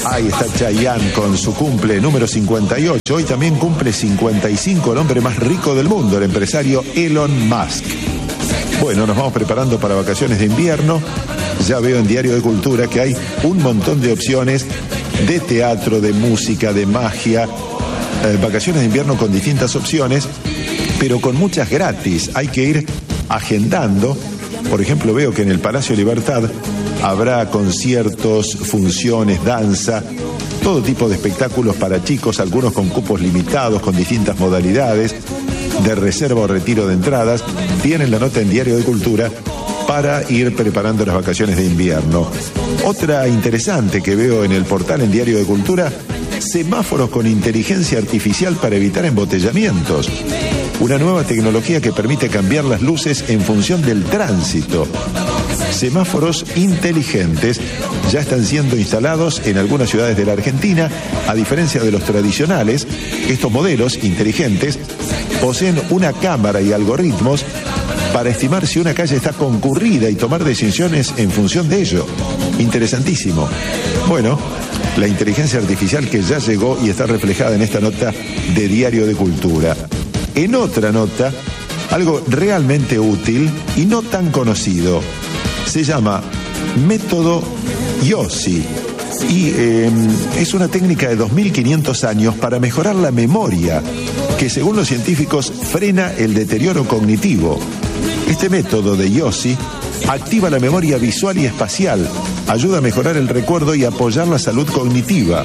Ahí está Chayanne con su cumple número 58. Hoy también cumple 55 el hombre más rico del mundo, el empresario Elon Musk. Bueno, nos vamos preparando para vacaciones de invierno. Ya veo en Diario de Cultura que hay un montón de opciones de teatro, de música, de magia. Vacaciones de invierno con distintas opciones, pero con muchas gratis. Hay que ir agendando. Por ejemplo, veo que en el Palacio Libertad habrá conciertos, funciones, danza, todo tipo de espectáculos para chicos, algunos con cupos limitados, con distintas modalidades, de reserva o retiro de entradas. Tienen la nota en Diario de Cultura para ir preparando las vacaciones de invierno. Otra interesante que veo en el portal en Diario de Cultura: semáforos con inteligencia artificial para evitar embotellamientos. Una nueva tecnología que permite cambiar las luces en función del tránsito. Semáforos inteligentes ya están siendo instalados en algunas ciudades de la Argentina. A diferencia de los tradicionales, estos modelos inteligentes poseen una cámara y algoritmos para estimar si una calle está concurrida y tomar decisiones en función de ello. Interesantísimo. Bueno, la inteligencia artificial que ya llegó y está reflejada en esta nota de Diario de Cultura. En otra nota, algo realmente útil y no tan conocido. Se llama método Yossi y es una técnica de 2500 años para mejorar la memoria, que según los científicos frena el deterioro cognitivo. Este método de Yossi activa la memoria visual y espacial, ayuda a mejorar el recuerdo y apoyar la salud cognitiva.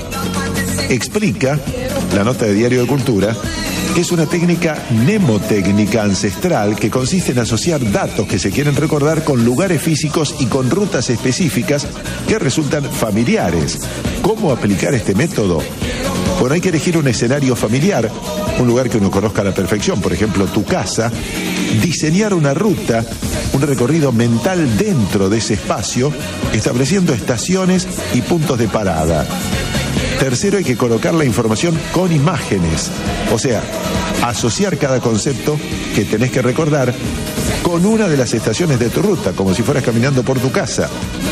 Explica la nota de Diario de Cultura que es una técnica mnemotécnica ancestral que consiste en asociar datos que se quieren recordar con lugares físicos y con rutas específicas que resultan familiares. ¿Cómo aplicar este método? Bueno, hay que elegir un escenario familiar, un lugar que uno conozca a la perfección, por ejemplo, tu casa, diseñar una ruta, un recorrido mental dentro de ese espacio, estableciendo estaciones y puntos de parada. Tercero, hay que colocar la información con imágenes, o sea, asociar cada concepto que tenés que recordar con una de las estaciones de tu ruta, como si fueras caminando por tu casa.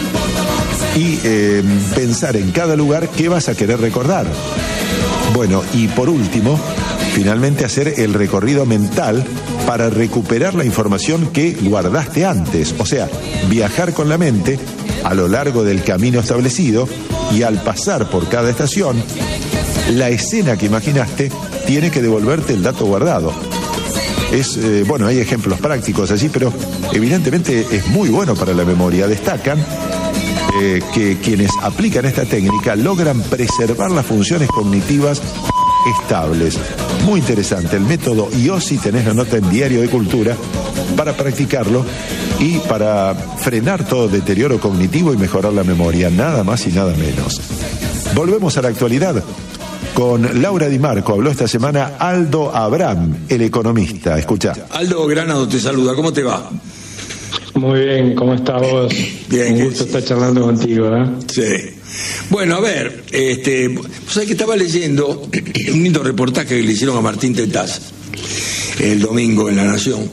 Y pensar en cada lugar qué vas a querer recordar. Bueno, y por último, finalmente hacer el recorrido mental para recuperar la información que guardaste antes, o sea, viajar con la mente a lo largo del camino establecido, y al pasar por cada estación, la escena que imaginaste tiene que devolverte el dato guardado. Bueno, hay ejemplos prácticos allí, pero evidentemente es muy bueno para la memoria. Destacan que quienes aplican esta técnica logran preservar las funciones cognitivas estables. Muy interesante el método Yossi. Tenés la nota en Diario de Cultura para practicarlo y para frenar todo deterioro cognitivo y mejorar la memoria, nada más y nada menos. Volvemos a la actualidad con Laura Di Marco. Habló esta semana Aldo Abraham, el economista. Escuchá. Aldo Granado te saluda, ¿cómo te va? Muy bien, ¿cómo estás vos? Bien. Un gusto estar charlando contigo, ¿eh? Sí. Bueno, a ver, vos sabés que estaba leyendo un lindo reportaje que le hicieron a Martín Tetaz el domingo en La Nación.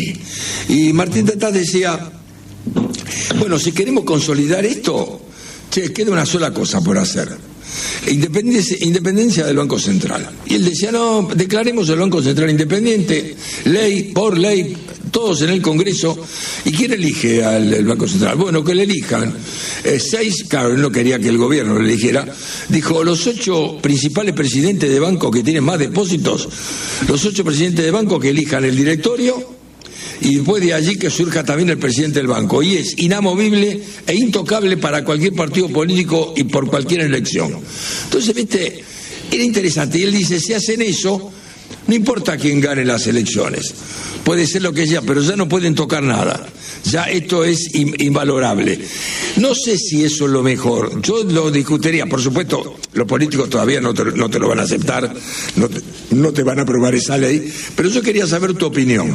Y Martín Tetaz decía, bueno, si queremos consolidar esto, queda una sola cosa por hacer: independencia del Banco Central. Y él decía, no, declaremos el Banco Central independiente, ley por ley, todos en el Congreso. ¿Y quién elige al Banco Central? Bueno, que le elijan 6, claro, él no quería que el gobierno lo eligiera. Dijo, los 8 principales presidentes de banco que tienen más depósitos, los 8 presidentes de banco que elijan el directorio, y después de allí que surja también el presidente del banco. Y es inamovible e intocable para cualquier partido político y por cualquier elección. Entonces, viste, era interesante. Y él dice, si hacen eso, no importa quién gane las elecciones, puede ser lo que sea, pero ya no pueden tocar nada. Ya esto es invalorable. No sé si eso es lo mejor. Yo lo discutiría. Por supuesto, los políticos todavía no te lo van a aceptar, no te van a aprobar esa ley, pero yo quería saber tu opinión.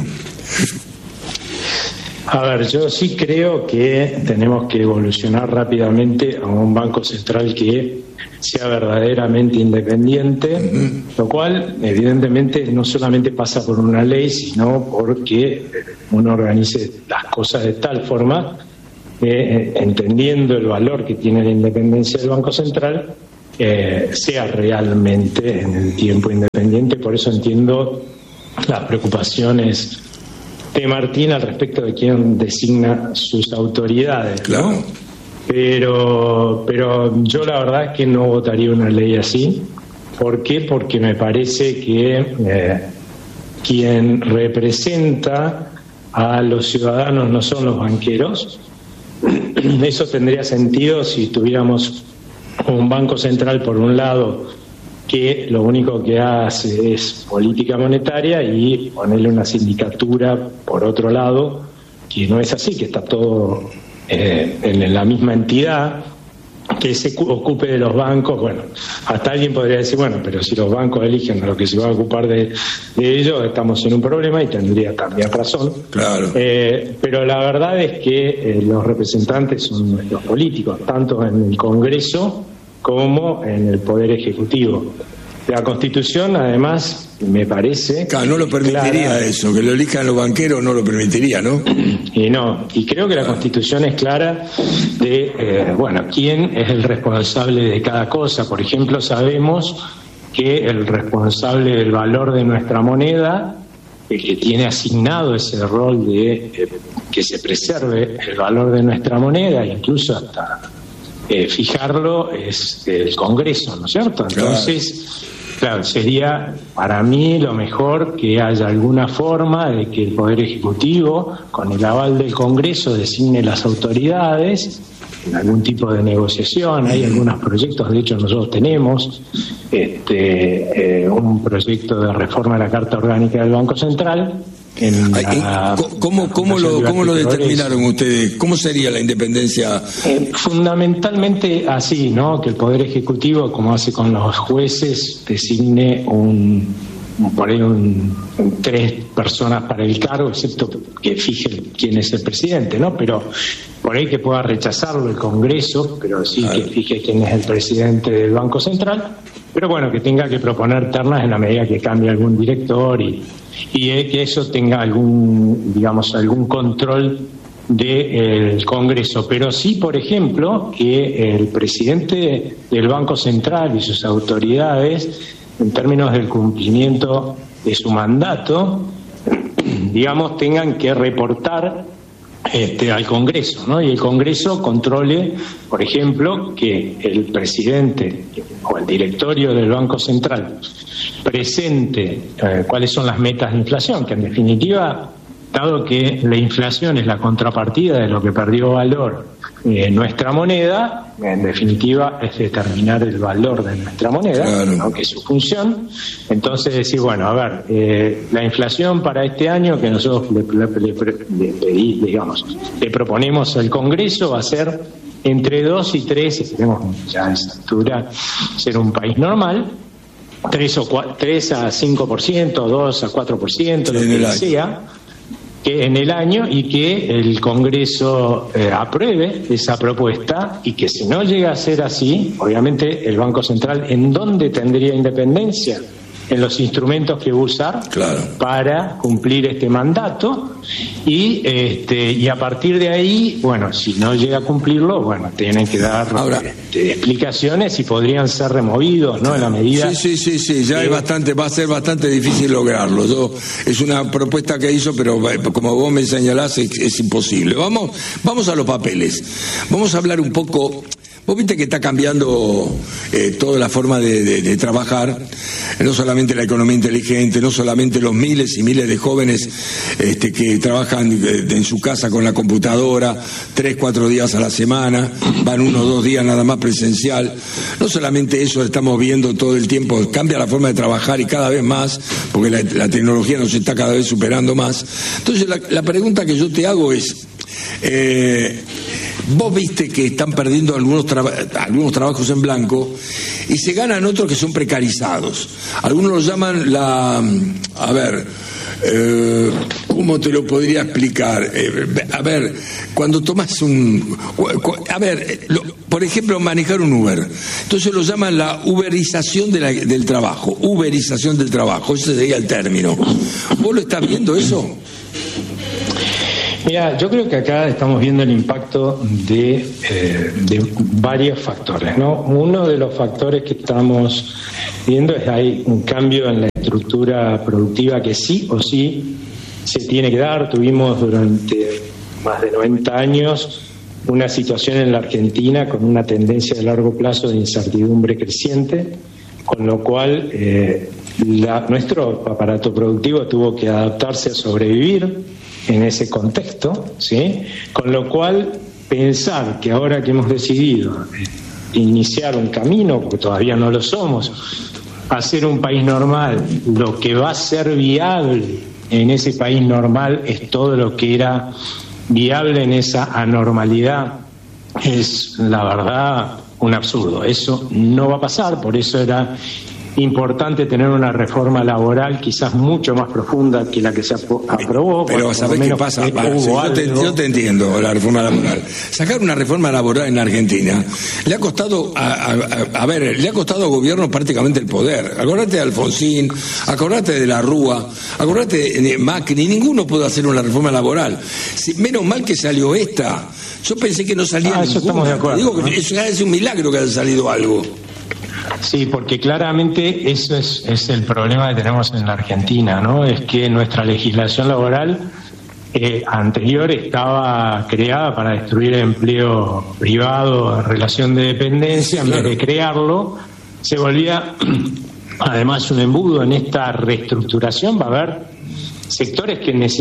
A ver, yo sí creo que tenemos que evolucionar rápidamente a un banco central que sea verdaderamente independiente, lo cual evidentemente no solamente pasa por una ley, sino porque uno organice las cosas de tal forma que, entendiendo el valor que tiene la independencia del Banco Central, sea realmente en el tiempo independiente. Por eso entiendo las preocupaciones de Martín al respecto de quién designa sus autoridades, ¿no? Claro. Pero yo la verdad es que no votaría una ley así. ¿Por qué? Porque me parece que quien representa a los ciudadanos no son los banqueros. Eso tendría sentido si tuviéramos un banco central por un lado que lo único que hace es política monetaria y ponerle una sindicatura por otro lado, que no es así, que está todo en la misma entidad, que se ocupe de los bancos. Bueno, hasta alguien podría decir, bueno, pero si los bancos eligen a lo que se va a ocupar de ellos, estamos en un problema, y tendría también razón. Claro. Pero la verdad es que los representantes son nuestros políticos, tanto en el Congreso como en el Poder Ejecutivo. La Constitución, además, me parece... Claro, no lo permitiría clara, eso, que lo elijan los banqueros no lo permitiría, ¿no? Y creo que la Constitución es clara de, quién es el responsable de cada cosa. Por ejemplo, sabemos que el responsable del valor de nuestra moneda, el que tiene asignado ese rol de que se preserve el valor de nuestra moneda, incluso hasta fijarlo, es el Congreso, ¿no es cierto? Entonces, claro, sería para mí lo mejor que haya alguna forma de que el Poder Ejecutivo, con el aval del Congreso, designe las autoridades en algún tipo de negociación. Hay algunos proyectos, de hecho nosotros tenemos un proyecto de reforma de la Carta Orgánica del Banco Central. ¿Cómo lo determinaron ustedes? ¿Cómo sería la independencia? Fundamentalmente así, ¿no? Que el Poder Ejecutivo, como hace con los jueces, designe tres personas para el cargo, excepto que fije quién es el presidente, ¿no? Pero por ahí que pueda rechazarlo el Congreso, pero sí que fije quién es el presidente del Banco Central. Pero bueno, que tenga que proponer ternas en la medida que cambie algún director y que eso tenga algún control del Congreso. Pero sí, por ejemplo, que el presidente del Banco Central y sus autoridades, en términos del cumplimiento de su mandato, tengan que reportar al Congreso, ¿no? Y el Congreso controle, por ejemplo, que el presidente o el directorio del Banco Central presente cuáles son las metas de inflación, que en definitiva, dado que la inflación es la contrapartida de lo que perdió valor nuestra moneda, en definitiva es determinar el valor de nuestra moneda, claro, ¿no? Que es su función. Entonces decir, la inflación para este año que nosotros le proponemos al Congreso va a ser entre 2 y 3, si queremos ya a esa altura ser un país normal, 3 a 5%, 2 a 4%, lo que sea, que en el año, y que el Congreso apruebe esa propuesta, y que si no llega a ser así, obviamente el Banco Central, ¿en dónde tendría independencia? En los instrumentos que va a usar, claro, para cumplir este mandato, y a partir de ahí, si no llega a cumplirlo, tienen que dar explicaciones y podrían ser removidos, ¿no? En la medida. Sí, ya va a ser bastante difícil lograrlo. Es una propuesta que hizo, pero como vos me señalás, es imposible. Vamos a los papeles. Vamos a hablar un poco. Vos viste que está cambiando toda la forma de trabajar, no solamente la economía inteligente, no solamente los miles y miles de jóvenes que trabajan en su casa con la computadora 3-4 días a la semana, van 1 o 2 días nada más presencial. No solamente eso, estamos viendo todo el tiempo, cambia la forma de trabajar y cada vez más, porque la tecnología nos está cada vez superando más. Entonces la pregunta que yo te hago es... vos viste que están perdiendo algunos trabajos en blanco y se ganan otros que son precarizados. Algunos lo llaman ¿cómo te lo podría explicar? Cuando tomas por ejemplo, manejar un Uber. Entonces lo llaman la uberización del trabajo. Uberización del trabajo, ese sería el término. ¿Vos lo estás viendo eso? Mira, yo creo que acá estamos viendo el impacto de varios factores, ¿no? Uno de los factores que estamos viendo es que hay un cambio en la estructura productiva que sí o sí se tiene que dar. Tuvimos durante más de 90 años una situación en la Argentina con una tendencia de largo plazo de incertidumbre creciente, con lo cual nuestro aparato productivo tuvo que adaptarse a sobrevivir en ese contexto, ¿sí? Con lo cual pensar que ahora que hemos decidido iniciar un camino, porque todavía no lo somos, hacer un país normal, lo que va a ser viable en ese país normal es todo lo que era viable en esa anormalidad, es la verdad un absurdo. Eso no va a pasar, por eso era importante tener una reforma laboral quizás mucho más profunda que la que se aprobó. Pero ¿sabés qué pasa? Yo te entiendo, la reforma laboral. Sacar una reforma laboral en Argentina le ha costado le ha costado al gobierno prácticamente el poder. Acordate de Alfonsín, acordate de la Rúa, acordate de Macri, ninguno pudo hacer una reforma laboral. Menos mal que salió esta. Yo pensé que no salía eso estamos de acuerdo. Digo que eso es un milagro que haya salido algo. Sí, porque claramente eso es el problema que tenemos en la Argentina, ¿no? Es que nuestra legislación laboral anterior estaba creada para destruir el empleo privado en relación de dependencia. En vez de crearlo, se volvía además un embudo. En esta reestructuración va a haber sectores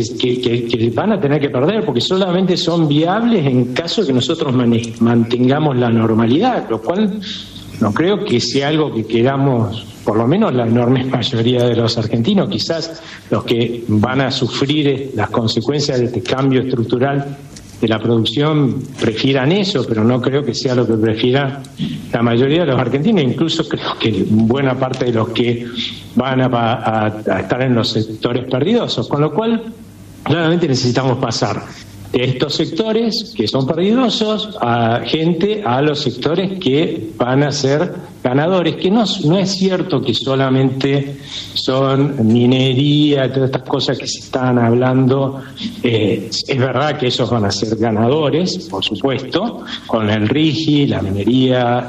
que van a tener que perder porque solamente son viables en caso de que nosotros mantengamos la normalidad, lo cual no creo que sea algo que queramos, por lo menos la enorme mayoría de los argentinos. Quizás los que van a sufrir las consecuencias de este cambio estructural de la producción prefieran eso, pero no creo que sea lo que prefiera la mayoría de los argentinos. Incluso creo que buena parte de los que van a estar en los sectores perdidosos, con lo cual claramente necesitamos pasar de estos sectores que son perdidosos a los sectores que van a ser ganadores, que no es cierto que solamente son minería, todas estas cosas que se están hablando. Es verdad que esos van a ser ganadores, por supuesto, con el RIGI, la minería,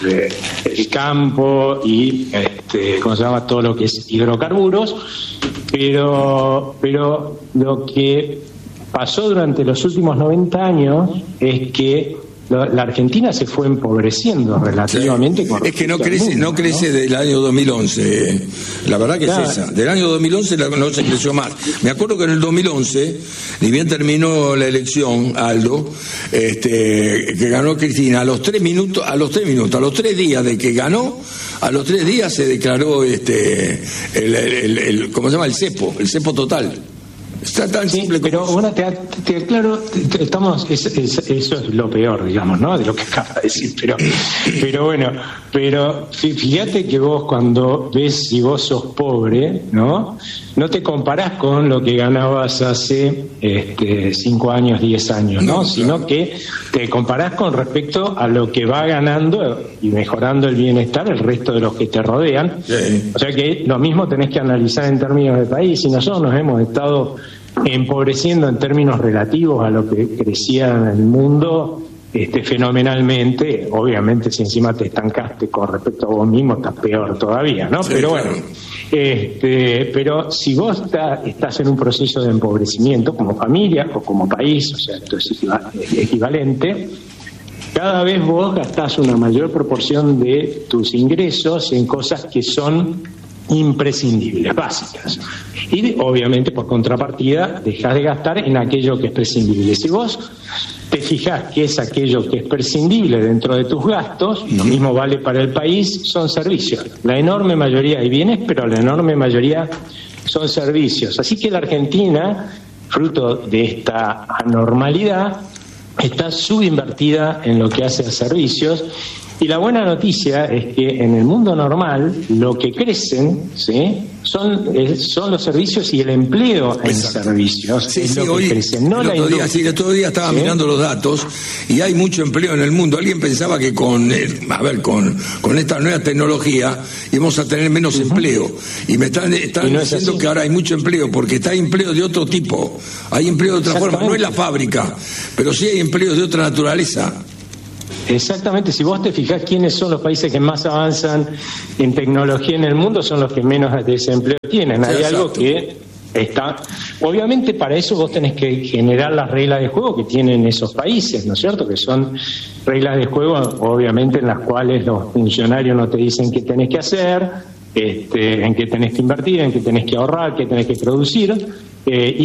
el campo y ¿cómo se llama? Todo lo que es hidrocarburos, pero lo que pasó durante los últimos 90 años es que la Argentina se fue empobreciendo relativamente. Sí. Es que no crece del año 2011. La verdad que claro. Es esa. Del año 2011 no se creció más. Me acuerdo que en el 2011, ni bien terminó la elección, Aldo, que ganó Cristina, a los 3 días de que ganó, a los 3 días se declaró ¿cómo se llama? El cepo total. Está tan simple como pero bueno, te aclaro, eso es lo peor, digamos, ¿no? De lo que acabas de decir, pero bueno, pero fíjate que vos cuando ves si vos sos pobre, ¿no? No te comparás con lo que ganabas hace 5 años, 10 años, ¿no? Sino que te comparás con respecto a lo que va ganando y mejorando el bienestar el resto de los que te rodean. Sí. O sea que lo mismo tenés que analizar en términos de país. Y nosotros nos hemos estado empobreciendo en términos relativos a lo que crecía en el mundo fenomenalmente. Obviamente si encima te estancaste con respecto a vos mismo estás peor todavía, ¿no? Sí, pero bueno, pero si vos estás en un proceso de empobrecimiento como familia o como país, o sea, esto es equivalente, cada vez vos gastás una mayor proporción de tus ingresos en cosas que son imprescindibles, básicas, y obviamente por contrapartida dejás de gastar en aquello que es prescindible. Si vos te fijás que es aquello que es prescindible dentro de tus gastos, lo mismo vale para el país, son servicios. La enorme mayoría hay bienes, pero la enorme mayoría son servicios. Así que la Argentina, fruto de esta anormalidad, está subinvertida en lo que hace a servicios, Y la buena noticia es que en el mundo normal lo que crecen, ¿sí?, son los servicios y el empleo en servicios. Sí, es sí, lo que hoy, crecen, no la industria. el otro día estaba mirando los datos y hay mucho empleo en el mundo. Alguien pensaba que con esta nueva tecnología íbamos a tener menos empleo. Y me están diciendo que ahora hay mucho empleo, porque hay empleo de otro tipo. Hay empleo de otra forma, no es la fábrica, pero sí hay empleos de otra naturaleza. Exactamente, si vos te fijás quiénes son los países que más avanzan en tecnología en el mundo, son los que menos desempleo tienen. Hay algo que está... Obviamente para eso vos tenés que generar las reglas de juego que tienen esos países, ¿no es cierto? Que son reglas de juego, obviamente, en las cuales los funcionarios no te dicen qué tenés que hacer, en qué tenés que invertir, en qué tenés que ahorrar, qué tenés que producir,